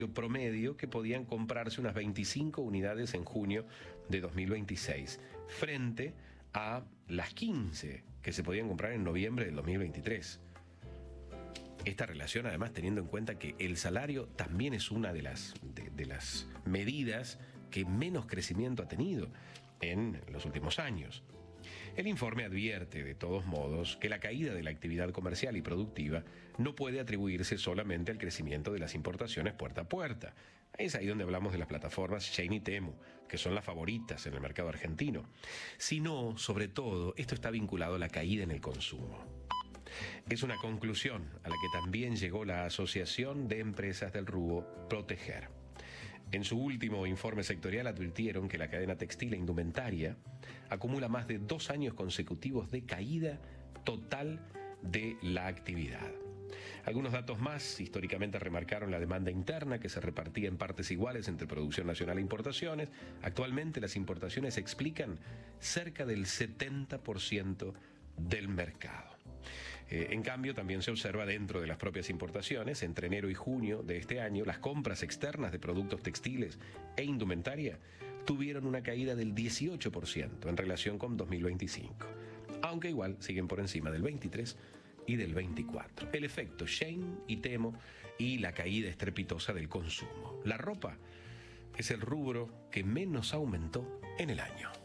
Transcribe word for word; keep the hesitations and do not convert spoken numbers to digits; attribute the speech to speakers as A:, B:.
A: promedio que podían comprarse unas veinticinco unidades en junio de dos mil veintiséis, frente a las quince que se podían comprar en noviembre del dos mil veintitrés. Esta relación, además, teniendo en cuenta que el salario también es una de las, de, de las medidas que menos crecimiento ha tenido en los últimos años. El informe advierte, de todos modos, que la caída de la actividad comercial y productiva no puede atribuirse solamente al crecimiento de las importaciones puerta a puerta. Es ahí donde hablamos de las plataformas Shein y Temu, que son las favoritas en el mercado argentino. Sino, sobre todo, esto está vinculado a la caída en el consumo. Es una conclusión a la que también llegó la Asociación de Empresas del Rubro Proteger. En su último informe sectorial advirtieron que la cadena textil e indumentaria acumula más de dos años consecutivos de caída total de la actividad. Algunos datos más históricamente remarcaron la demanda interna, que se repartía en partes iguales entre producción nacional e importaciones. Actualmente las importaciones explican cerca del setenta por ciento del mercado. Eh, en cambio, también se observa dentro de las propias importaciones, entre enero y junio de este año, las compras externas de productos textiles e indumentaria tuvieron una caída del dieciocho por ciento en relación con dos mil veinticinco, aunque igual siguen por encima del veintitrés y del veinticuatro. El efecto Shein y Temu y la caída estrepitosa del consumo. La ropa es el rubro que menos aumentó en el año.